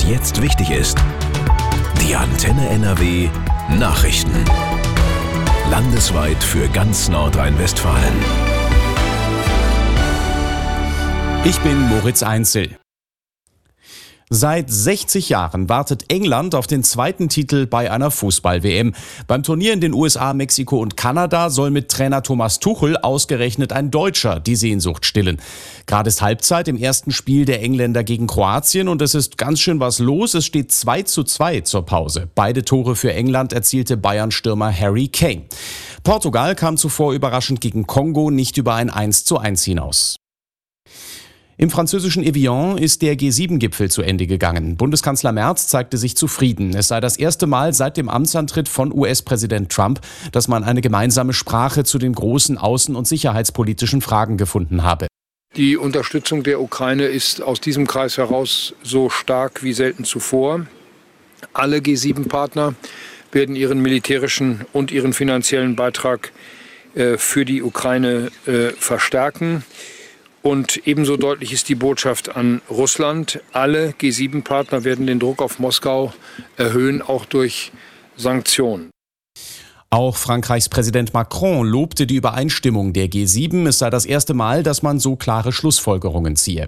was jetzt wichtig ist. Die Antenne NRW Nachrichten. Landesweit für ganz Nordrhein-Westfalen. Ich bin Moritz Einzel. Seit 60 Jahren wartet England auf den zweiten Titel bei einer Fußball-WM. Beim Turnier in den USA, Mexiko und Kanada soll mit Trainer Thomas Tuchel ausgerechnet ein Deutscher die Sehnsucht stillen. Gerade ist Halbzeit im ersten Spiel der Engländer gegen Kroatien und es ist ganz schön was los. Es steht 2:2 zur Pause. Beide Tore für England erzielte Bayern-Stürmer Harry Kane. Portugal kam zuvor überraschend gegen Kongo nicht über ein 1:1 hinaus. Im französischen Evian ist der G7-Gipfel zu Ende gegangen. Bundeskanzler Merz zeigte sich zufrieden. Es sei das erste Mal seit dem Amtsantritt von US-Präsident Trump, dass man eine gemeinsame Sprache zu den großen außen- und sicherheitspolitischen Fragen gefunden habe. Die Unterstützung der Ukraine ist aus diesem Kreis heraus so stark wie selten zuvor. Alle G7-Partner werden ihren militärischen und ihren finanziellen Beitrag für die Ukraine verstärken. Und ebenso deutlich ist die Botschaft an Russland. Alle G7-Partner werden den Druck auf Moskau erhöhen, auch durch Sanktionen. Auch Frankreichs Präsident Macron lobte die Übereinstimmung der G7. Es sei das erste Mal, dass man so klare Schlussfolgerungen ziehe.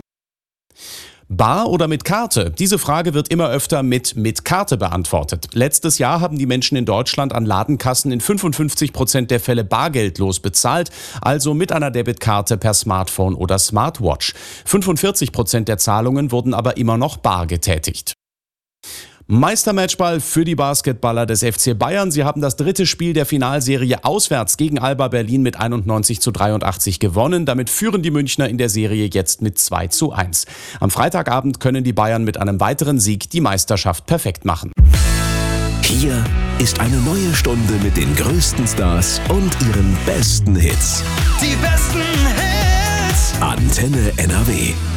Bar oder mit Karte? Diese Frage wird immer öfter mit Karte beantwortet. Letztes Jahr haben die Menschen in Deutschland an Ladenkassen in 55% der Fälle bargeldlos bezahlt, also mit einer Debitkarte per Smartphone oder Smartwatch. 45% der Zahlungen wurden aber immer noch bar getätigt. Meistermatchball für die Basketballer des FC Bayern. Sie haben das dritte Spiel der Finalserie auswärts gegen Alba Berlin mit 91:83 gewonnen. Damit führen die Münchner in der Serie jetzt mit 2:1. Am Freitagabend können die Bayern mit einem weiteren Sieg die Meisterschaft perfekt machen. Hier ist eine neue Stunde mit den größten Stars und ihren besten Hits. Die besten Hits. Antenne NRW.